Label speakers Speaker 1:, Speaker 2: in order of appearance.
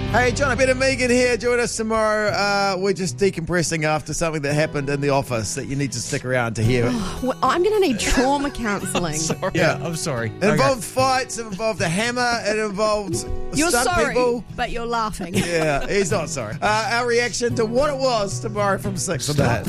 Speaker 1: Hey, John, Ben and Megan here. Join us tomorrow. We're just decompressing after something that happened in the office that you need to stick around to hear.
Speaker 2: Well, I'm going to need trauma counselling.
Speaker 3: Sorry.
Speaker 1: Yeah.
Speaker 3: I'm sorry.
Speaker 1: It involved fights, it involved a hammer, it involved
Speaker 2: You're
Speaker 1: stunt
Speaker 2: sorry,
Speaker 1: people.
Speaker 2: but you're laughing.
Speaker 1: Yeah, he's not sorry. Our reaction to what it was tomorrow from 6 on the Hit.